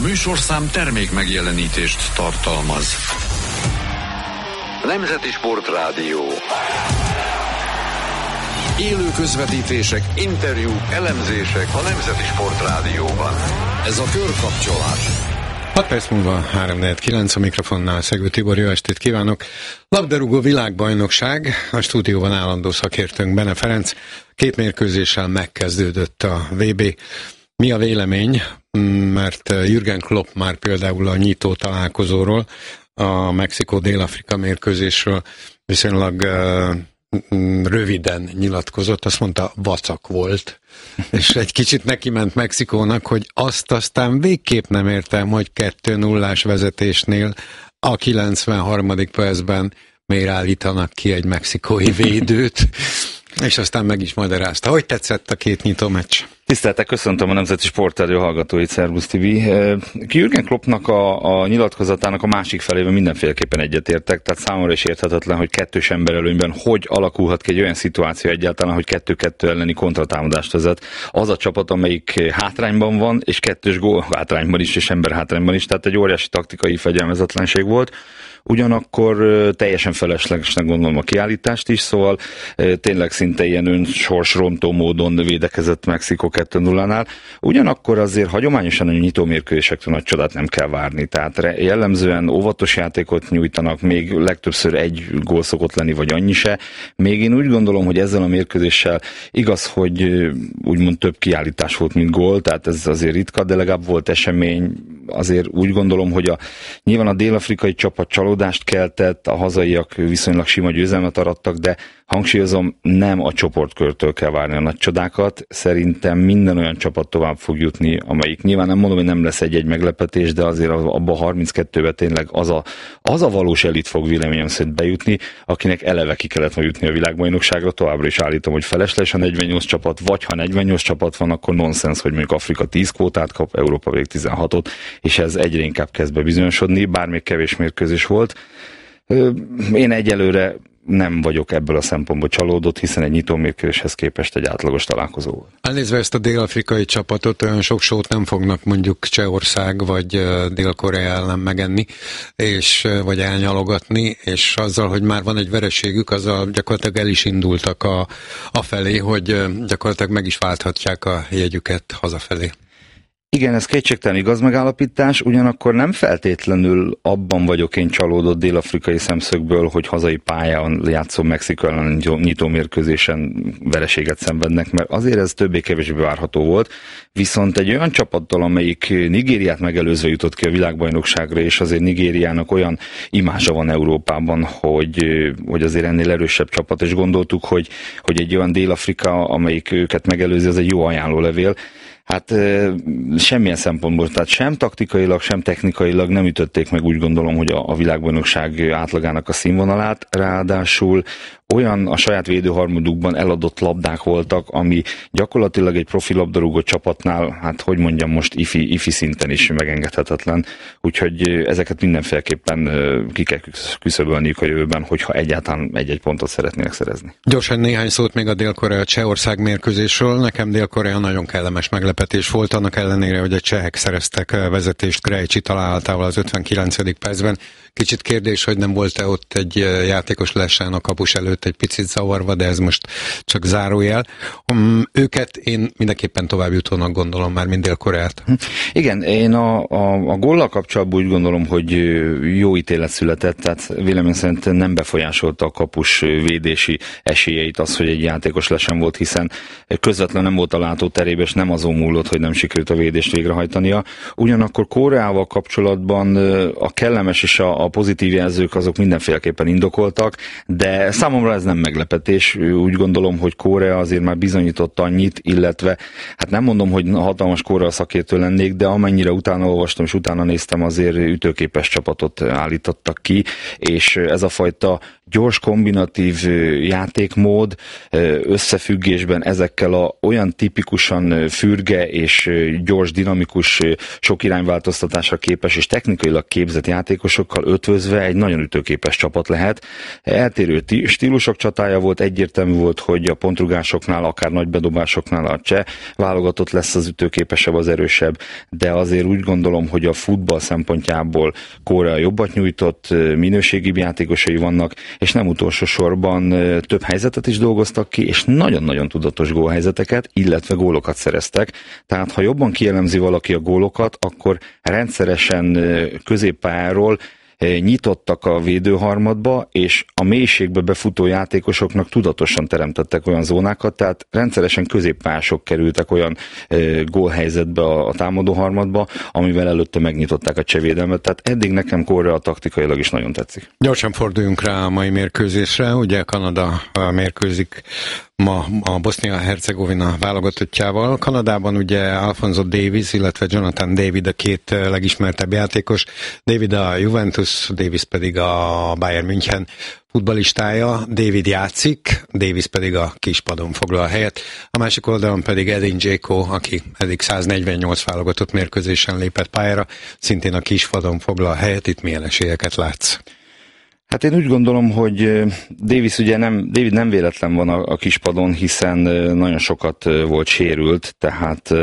műsorszám termék megjelenítést tartalmaz. Nemzeti Sportrádió. Élő közvetítések, interjúk, elemzések a Nemzeti Sportrádióban. Ez a Körkapcsolás. 6 perc múlva 3:49 a mikrofonnál Szegő Tibor, jó estét kívánok! Labdarúgó világbajnokság, a stúdióban állandó szakértőnk Bene Ferenc. 2 mérkőzéssel megkezdődött a VB. Mi a vélemény? Mert Jürgen Klopp már például a nyitó találkozóról, a Mexikó-Dél-Afrika mérkőzésről viszonylag röviden nyilatkozott, azt mondta, vacak volt, és egy kicsit neki ment Mexikónak, hogy azt aztán végképp nem értem, hogy 2-0-ás vezetésnél a 93. percben miért állítanak ki egy mexikói védőt, és aztán meg is magyarázta. Hogy tetszett a 2 nyitó meccs? Tiszteltek, köszöntöm a Nemzeti Sportrádió hallgatóit, Szervusz Tibi. Jürgen Kloppnak a nyilatkozatának a másik felében mindenféleképpen egyetértek, tehát számomra is érthetetlen, hogy 2-s ember előnyben hogy alakulhat ki egy olyan szituáció egyáltalán, hogy 2-2 elleni kontratámadást vezet. Az a csapat, amelyik hátrányban van, és 2-es gól hátrányban is, és ember hátrányban is, tehát egy óriási taktikai fegyelmezetlenség volt. Ugyanakkor teljesen feleslegesnek gondolom a kiállítást is, szóval tényleg szinte ilyen önsorsrontó módon védekezett Mexikó 2-0-nál. Ugyanakkor azért hagyományosan a nyitó mérkőzésektől nagy csodát nem kell várni, tehát jellemzően óvatos játékot nyújtanak, még legtöbbször 1 gól szokott lenni, vagy annyi se. Még én úgy gondolom, hogy ezzel a mérkőzéssel igaz, hogy úgymond több kiállítás volt, mint gól, tehát ez azért ritka, de legalább volt esemény. Azért úgy gondolom, hogy nyilván a dél-afrikai csapat csalódást keltett, a hazaiak viszonylag sima győzelmet arattak, de hangsúlyozom, nem a csoportkörtől kell várni a nagy csodákat. Szerintem minden olyan csapat tovább fog jutni, amelyik nyilván nem mondom, hogy nem lesz egy meglepetés, de azért abban a 32-ben tényleg az a valós elit fog véleményem szerint bejutni, akinek eleve ki kellett majd jutni a világbajnokságra. Továbbra is állítom, hogy felesleges a 48 csapat, vagy ha 48 csapat van, akkor nonsens, hogy mondjuk Afrika 10 kvótát kap, Európa pedig 16-ot, és ez egyre inkább kezd bebizonyosodni, bár még kevés mérkőzés volt. Én egyelőre nem vagyok ebből a szempontból csalódott, hiszen egy nyitó mérkőzéshez képest egy átlagos találkozó volt. Elnézve ezt a dél-afrikai csapatot, olyan sok sót nem fognak mondjuk Csehország vagy Dél-Korea ellen megenni, vagy elnyalogatni, és azzal, hogy már van egy vereségük, azzal gyakorlatilag el is indultak afelé, hogy gyakorlatilag meg is válthatják a jegyüket hazafelé. Igen, ez kétségtelen igaz megállapítás, ugyanakkor nem feltétlenül abban vagyok én csalódott dél-afrikai szemszögből, hogy hazai pályán játszó Mexikó ellen nyitó mérkőzésen vereséget szenvednek, mert azért ez többé-kevésbé várható volt, viszont egy olyan csapattal, amelyik Nigériát megelőzve jutott ki a világbajnokságra, és azért Nigériának olyan imázsa van Európában, hogy azért ennél erősebb csapat, és gondoltuk, hogy egy olyan Dél-Afrika, amelyik őket megelőzi, az egy jó ajánlólevél. Hát semmilyen szempontból, tehát sem taktikailag, sem technikailag nem ütötték meg, úgy gondolom, hogy a világbajnokság átlagának a színvonalát, ráadásul olyan a saját védőharmadukban eladott labdák voltak, ami gyakorlatilag egy profi labdarúgó csapatnál, hát hogy mondjam most, ifi szinten is megengedhetetlen. Úgyhogy ezeket mindenféleképpen ki kell küszöbölniük a jövőben, hogyha egyáltalán egy-egy pontot szeretnének szerezni. Gyorsan néhány szót még a Dél-Korea-Csehország mérkőzésről. Nekem Dél-Korea nagyon kellemes meglepetés volt, annak ellenére, hogy a csehek szereztek vezetést Krejcsi találatával az 59. percben. Kicsit kérdés, hogy nem volt-e ott egy játékos lessán a kapus előtt egy picit zavarva, de ez most csak zárójel. Őket én mindenképpen továbbjutónak gondolom már, mint Dél-Koreát. Igen, én a góllal kapcsolatban úgy gondolom, hogy jó ítélet született, tehát vélemény szerint nem befolyásolta a kapus védési esélyeit az, hogy egy játékos lesen volt, hiszen közvetlen nem volt a látóterében, és nem azon múlott, hogy nem sikerült a védést végrehajtania. Ugyanakkor Koreával kapcsolatban a kellemes és a pozitív jelzők azok mindenféleképpen indokoltak, de számomra ez nem meglepetés. Úgy gondolom, hogy Korea azért már bizonyított annyit, illetve hát nem mondom, hogy hatalmas Korea szakértő lennék, de amennyire utána olvastam és utána néztem, azért ütőképes csapatot állítottak ki, és ez a fajta gyors kombinatív játékmód összefüggésben ezekkel olyan tipikusan fürge és gyors, dinamikus, sok irányváltoztatásra képes és technikailag képzett játékosokkal ötvözve egy nagyon ütőképes csapat lehet. Eltérő stílusok csatája volt, egyértelmű volt, hogy a pontrugásoknál, akár nagy bedobásoknál a cseh válogatott lesz az ütőképesebb, az erősebb, de azért úgy gondolom, hogy a futball szempontjából Korea jobbat nyújtott, minőségibb játékosai vannak, és nem utolsó sorban több helyzetet is dolgoztak ki, és nagyon-nagyon tudatos gólhelyzeteket, illetve gólokat szereztek. Tehát ha jobban kielemzi valaki a gólokat, akkor rendszeresen középpályáról nyitottak a védőharmadba, és a mélységbe befutó játékosoknak tudatosan teremtettek olyan zónákat, tehát rendszeresen középpályások kerültek olyan gólhelyzetbe a támadó harmadba, amivel előtte megnyitották a csevédelmet, tehát eddig nekem Korea taktikailag is nagyon tetszik. Gyorsan forduljunk rá a mai mérkőzésre, ugye Kanada mérkőzik ma a Bosznia-Hercegovina válogatottjával. Kanadában ugye Alphonso Davies, illetve Jonathan David a két legismertebb játékos. David a Juventus, Davies pedig a Bayern München futballistája. David játszik, Davies pedig a kispadon foglal helyet. A másik oldalon pedig Edin Dzeko, aki eddig 148 válogatott mérkőzésen lépett pályára, szintén a kispadon foglal helyet. Itt milyen esélyeket látsz? Hát én úgy gondolom, hogy David nem véletlen van a kispadon, hiszen nagyon sokat volt sérült, tehát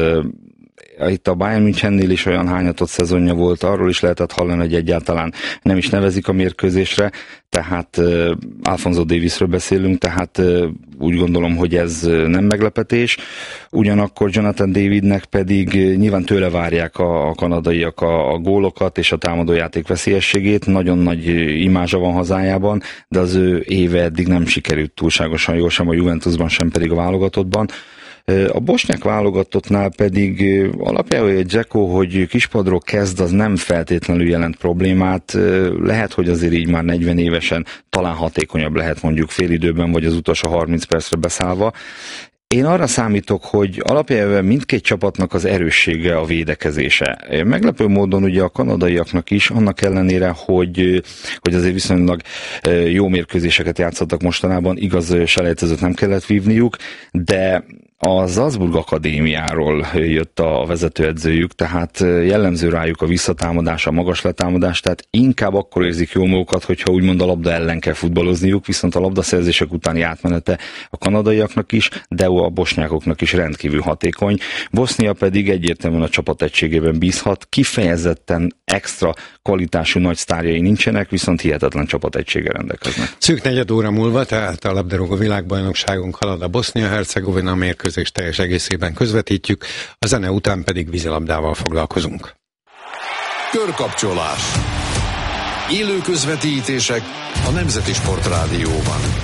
itt a Bayern Münchennél is olyan hányatott szezonja volt, arról is lehetett hallani, hogy egyáltalán nem is nevezik a mérkőzésre, tehát Alphonso Daviesről beszélünk, tehát úgy gondolom, hogy ez nem meglepetés. Ugyanakkor Jonathan Davidnek pedig nyilván tőle várják a kanadaiak a gólokat és a támadójáték veszélyességét, nagyon nagy imázsa van hazájában, de az ő éve eddig nem sikerült túlságosan jól, sem a Juventusban, sem pedig a válogatottban. A bosnyák válogatottnál pedig alapjában egy Dzeko, hogy kispadról kezd, az nem feltétlenül jelent problémát. Lehet, hogy azért így már 40 évesen talán hatékonyabb lehet mondjuk félidőben, vagy az utolsó 30 percre beszállva. Én arra számítok, hogy alapjában mindkét csapatnak az erőssége a védekezése. Meglepő módon ugye a kanadaiaknak is, annak ellenére, hogy azért viszonylag jó mérkőzéseket játszottak mostanában, igaz, selejtezőt nem kellett vívniuk, de a Salzburg Akadémiáról jött a vezetőedzőjük, tehát jellemző rájuk a visszatámadás, a magas letámadás, tehát inkább akkor érzik jól magukat, hogyha úgymond a labda ellen kell futballozniuk, viszont a labdaszerzések utáni átmenete a kanadaiaknak is, de a bosnyákoknak is rendkívül hatékony. Bosznia pedig egyértelműen a csapat egységében bízhat, kifejezetten extra kvalitású nagy sztárjai nincsenek, viszont hihetetlen csapat egységgel rendelkeznek. Szűk negyed óra múlva, tehát a labdarúgó világbajnokságon halad a Bosznia-Hercegovina mérkőzés teljes egészében közvetítjük, a zene után pedig vízilabdával foglalkozunk. Körkapcsolás. Élő közvetítések a Nemzeti Sportrádióban.